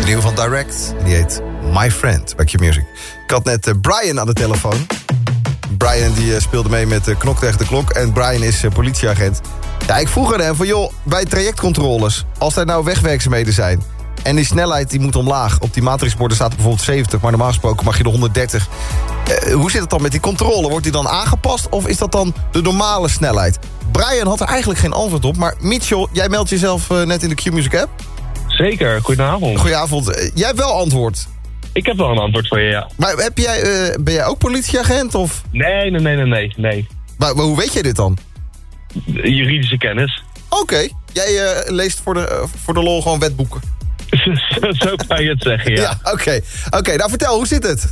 nieuwe van Direct. Die heet My Friend bij Q-Music. Ik had net Brian aan de telefoon. Brian die speelde mee met Knok tegen de Klok. En Brian is politieagent. Ja, ik vroeg aan hem van, joh, bij trajectcontroles... als er nou wegwerkzaamheden zijn... en die snelheid die moet omlaag. Op die matrixborden staat er bijvoorbeeld 70... maar normaal gesproken mag je de 130. Hoe zit het dan met die controle? Wordt die dan aangepast of is dat dan de normale snelheid? Brian had er eigenlijk geen antwoord op... maar Mitchell, jij meldt jezelf net in de Q-Music app? Zeker, goedenavond. Goedenavond. Jij hebt wel antwoord? Ik heb wel een antwoord voor je, ja. Maar ben jij ook politieagent of? Nee. Maar hoe weet jij dit dan? Juridische kennis. Oké. Jij leest voor de lol gewoon wetboeken. Zo kan je het zeggen, ja. Ja, oké, nou vertel, hoe zit het?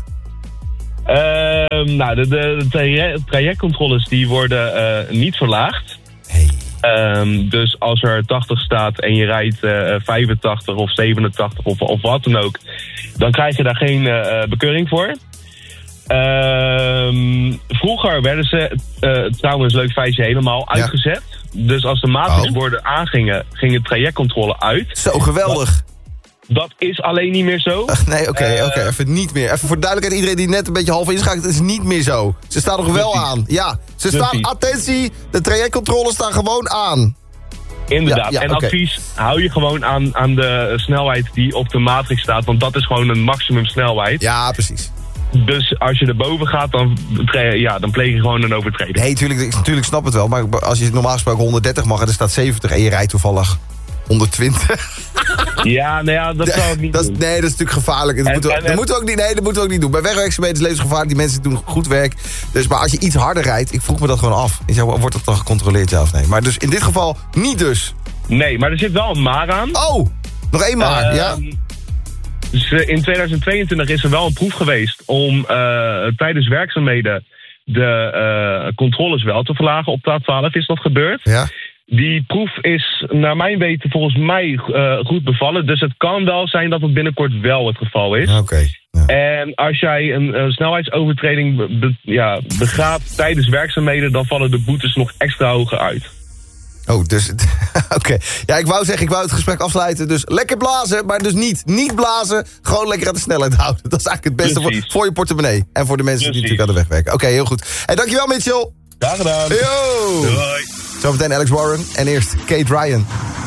Nou, de trajectcontroles die worden niet verlaagd. Hey. Dus als er 80 staat en je rijdt 85 of 87 of wat dan ook... dan krijg je daar geen bekeuring voor. Vroeger werden ze, trouwens leuk feitje, helemaal uitgezet. Dus als de matrixborden aangingen, ging de trajectcontrole uit. Zo, geweldig. Dat is alleen niet meer zo. Nee, oké, even niet meer. Even voor duidelijkheid, iedereen die net een beetje half inschakelt, het is niet meer zo. Ze staan nog wel aan. Ja, ze staan, attentie, de trajectcontroles staan gewoon aan. Inderdaad, ja, en okay. Advies, hou je gewoon aan de snelheid die op de matrix staat, want dat is gewoon een maximum snelheid. Ja, precies. Dus als je erboven gaat, dan pleeg je gewoon een overtreding. Nee, tuurlijk snap het wel, maar als je normaal gesproken 130 mag en er staat 70 en je rijdt toevallig 120. Ja, nou ja, dat zou ik niet doen. Nee, dat is natuurlijk gevaarlijk. Dat moeten we ook niet doen. Bij wegwerkzaamheden is levensgevaarlijk. Die mensen doen goed werk. Dus, maar als je iets harder rijdt, ik vroeg me dat gewoon af. Ik zeg, wordt dat dan gecontroleerd, ja of nee? Maar dus in dit geval niet dus. Nee, maar er zit wel een maar aan. Oh, nog één maar, ja? Dus in 2022 is er wel een proef geweest om tijdens werkzaamheden de controles wel te verlagen. Op de A12 is dat gebeurd. Ja. Die proef is naar mijn weten volgens mij goed bevallen. Dus het kan wel zijn dat het binnenkort wel het geval is. Oké. Ja. En als jij een snelheidsovertreding begaat tijdens werkzaamheden, dan vallen de boetes nog extra hoger uit. Oh, dus... Oké. Ja, ik wou het gesprek afsluiten. Dus lekker blazen, maar dus niet blazen. Gewoon lekker aan de snelheid houden. Dat is eigenlijk het beste voor je portemonnee. En voor de mensen die natuurlijk aan de weg werken. Oké, heel goed. En dankjewel, Mitchell. Graag gedaan. Yo. Doei. Zometeen Alex Warren en eerst Kate Ryan.